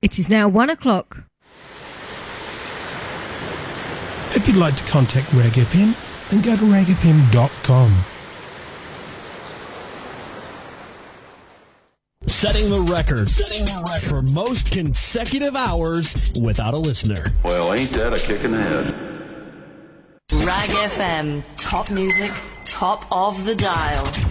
It is now 1 o'clock. If you'd like to contact Rag FM, then go to ragfm.com. Setting the record for most consecutive hours without a listener. Well, ain't that a kick in the head? Rag FM, top music, top of the dial.